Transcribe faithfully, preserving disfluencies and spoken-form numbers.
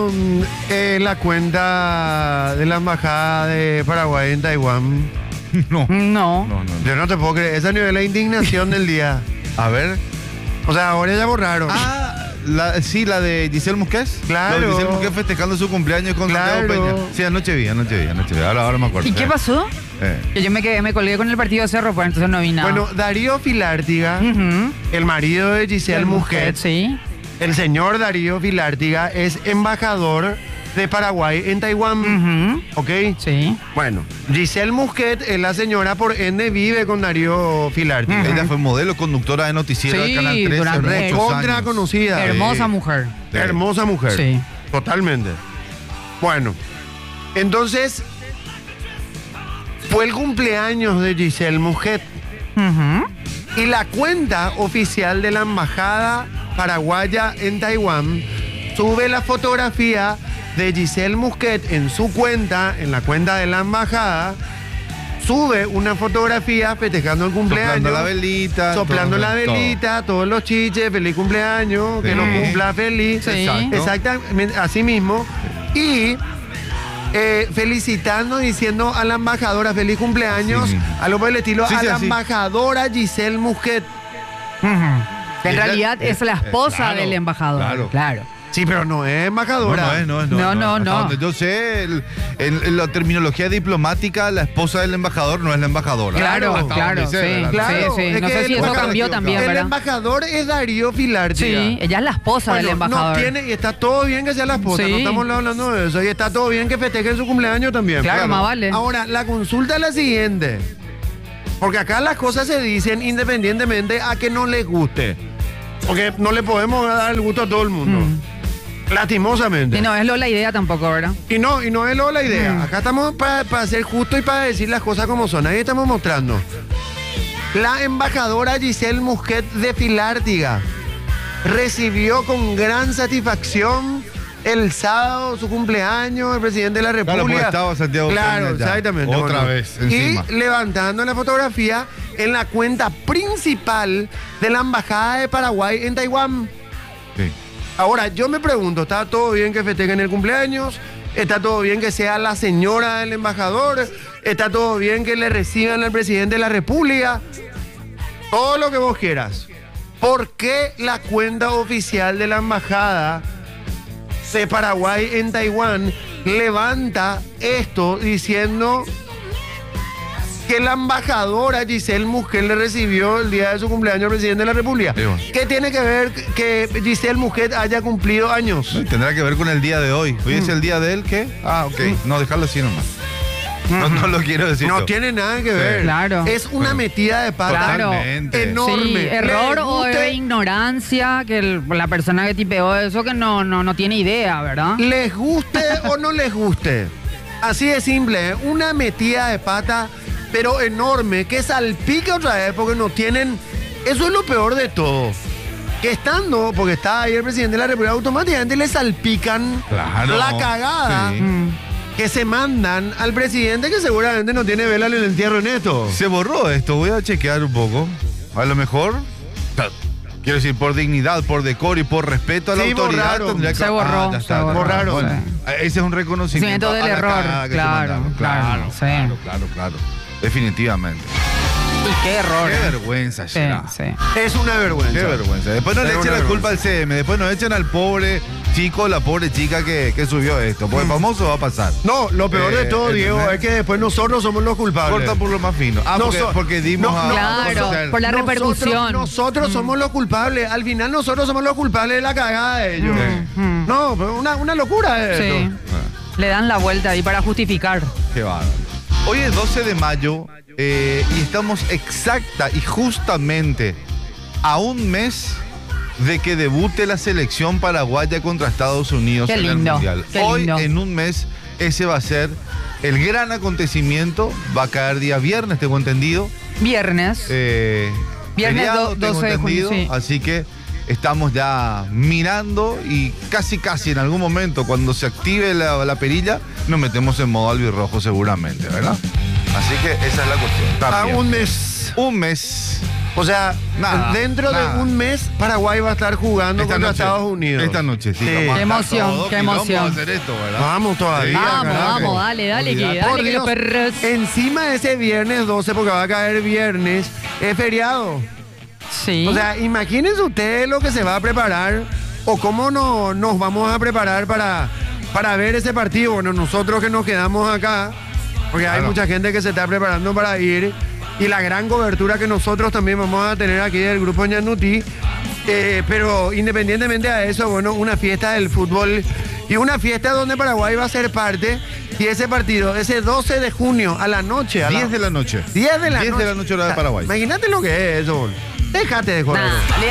mm, eh, la cuenta de la embajada de Paraguay en Taiwán? No. No. No, no, no. Yo no te puedo creer. Esa nivel de indignación del día. A ver. O sea, ahora ya borraron. Ah, la, sí, la de Giselle Musquets. Claro. La de Giselle Musquets festejando su cumpleaños con Claro. Santiago Peña. Sí, anoche vi, anoche vi, anoche vi. Ahora, ahora me acuerdo. ¿Y qué Eh, pasó? eh. Que yo me quedé, me colgué con el partido de Cerro, pues entonces no vi nada. Bueno, Darío Filártiga, Ujú. el marido de Giselle El Musquets, sí. el señor Darío Filártiga es embajador de Paraguay en Taiwán. Ujú. ¿Ok? Sí. Bueno, Giselle Musquets es la señora, por ende vive con Darío Filártiga. Ella fue modelo, conductora de noticiero Sí, del Canal trece. durante muchos Recontra años. conocida. Hermosa Sí. mujer. Sí. Hermosa mujer. Sí. Totalmente. Bueno, entonces fue el cumpleaños de Giselle Musquets Ujú. y la cuenta oficial de la embajada paraguaya en Taiwán sube la fotografía de Giselle Musquets en su cuenta, en la cuenta de la embajada, sube una fotografía festejando el cumpleaños. Soplando la velita. Soplando todo, la todo. velita, todos los chiches, feliz cumpleaños, que Sí. lo cumpla feliz. Sí. Exacto. Exactamente, así mismo. Y eh, felicitando, diciendo a la embajadora feliz cumpleaños, Así mismo. algo por el estilo, Sí, a sí, la así. embajadora Giselle Musquets. Ujú. Que en Ella- realidad es la eh, esposa claro, del embajador. claro. Claro. Sí, pero no es No, embajadora. no es, no es. No, no, Hasta no. donde yo sé, el- el- en la terminología diplomática, la esposa del embajador no es la embajadora. Claro, Hasta claro, donde sé, sí. ¿verdad? Claro, Sí, sí. es No que sé si el eso embajador- cambió también, El ¿verdad? embajador es Darío Filártiga. Sí, ella es la esposa del Bueno, embajador. no tiene, y está todo bien que sea la esposa, Sí. no estamos hablando de eso, y está todo bien que festejen su cumpleaños también. Claro, más vale. Ahora, la consulta es la siguiente, porque acá las cosas se dicen independientemente a que no les guste, porque no le podemos dar el gusto a todo el mundo, lastimosamente. Y no es lo la idea tampoco, ¿verdad? Y no, y no es lo la idea. Mm. Acá estamos para ser justos y para decir las cosas como son. Ahí estamos mostrando. La embajadora Giselle Musquets de Filártiga recibió con gran satisfacción el sábado su cumpleaños, el presidente de la República. Claro, porque estaba Santiago Claro, Peña ya. exactamente. Otra bueno. vez, encima. Y levantando la fotografía en la cuenta principal de la embajada de Paraguay en Taiwán. Sí. Ahora, yo me pregunto, ¿está todo bien que festejen el cumpleaños? ¿Está todo bien que sea la señora del embajador? ¿Está todo bien que le reciban al presidente de la República? Todo lo que vos quieras. ¿Por qué la cuenta oficial de la embajada de Paraguay en Taiwán levanta esto diciendo que la embajadora Giselle Musquets le recibió el día de su cumpleaños al presidente de la República? Sí, bueno. ¿Qué tiene que ver que Giselle Musquets haya cumplido años? No, y tendrá que ver con el día de hoy. Hoy Mm. es el día de él, ¿qué? Ah, ok. No, dejarlo así nomás. No, no lo quiero decir. No yo. tiene nada que ver. Claro. Es una Bueno, metida de pata Claro. Totalmente. enorme. Sí, Le error o guste- de ignorancia, que el- la persona que tipeó eso que no, no, no tiene idea, ¿verdad? Les guste o no les guste. Así de simple, ¿eh? Una metida de pata, pero enorme, que salpica otra vez porque no tienen... Eso es lo peor de todo. Que estando, porque está ahí el presidente de la República, automáticamente le salpican Claro. la cagada Sí. Mm. que se mandan al presidente, que seguramente no tiene vela en el entierro en esto. Se borró esto, voy a chequear un poco. A lo mejor, quiero decir, por dignidad, por decoro y por respeto a la Sí, autoridad. borraron. tendría que- Se borró, ya se está, borró. Borraron. Bueno, Sí. ese es un reconocimiento Conocimiento del a la error, cagada que se claro, mandaron. claro, claro, sí. claro, claro, claro. Definitivamente. Y qué error. Qué ¿eh? vergüenza, Sí, será. sí. Es una vergüenza. Qué vergüenza. Después no Es le echen una la culpa al C M, después no echen al pobre chico, la pobre chica que, que subió esto. Porque famoso va a pasar. No, lo peor de Eh, todo, Diego, ¿entendés? es que después nosotros somos los culpables. Corta por lo más fino. Ah, porque, Noso- porque dimos no, a. no, Claro, o sea, por la Nosotros- repercusión. Nosotros somos los culpables. Al final nosotros somos los culpables de la cagada de ellos. Sí. Mm. No, pero una, una locura es Sí. esto. Le dan la vuelta ahí para justificar. Qué bárbaro. Hoy es doce de mayo eh, y estamos exacta y justamente a un mes de que debute la selección paraguaya contra Estados Unidos Qué en el lindo, Mundial. qué Hoy, lindo. en un mes, ese va a ser el gran acontecimiento. Va a caer día viernes, tengo entendido. Viernes. Eh, Viernes feriado, do- tengo doce de junio, entendido, sí. Así que estamos ya mirando y casi casi en algún momento cuando se active la, la perilla nos metemos en modo albirrojo seguramente, ¿verdad? Así que esa es la cuestión. A También. un mes. Un mes O sea, Nada, dentro nada. de un mes Paraguay va a estar jugando Esta contra noche, Estados Unidos. Esta noche, sí. Sí. vamos a Qué estar emoción, todos qué y vamos emoción. a hacer esto, ¿verdad? Vamos todavía. Sí, Vamos, carajo. vamos, dale, dale, que, Olvidate. dale Por que los Dios, perros. encima de ese viernes doce, porque va a caer viernes, es feriado. Sí. O sea, imagínense ustedes lo que se va a preparar o cómo no, nos vamos a preparar para, para ver ese partido. Bueno, nosotros que nos quedamos acá, porque hay Claro. mucha gente que se está preparando para ir, y la gran cobertura que nosotros también vamos a tener aquí del Grupo Ñandutí. Eh, pero independientemente de eso, bueno, una fiesta del fútbol y una fiesta donde Paraguay va a ser parte. Y ese partido, ese doce de junio a la noche. A la- diez de la noche. diez de la diez noche. de la noche hora de O sea, Paraguay. Imagínate lo que es eso. Déjate de joder. Nah,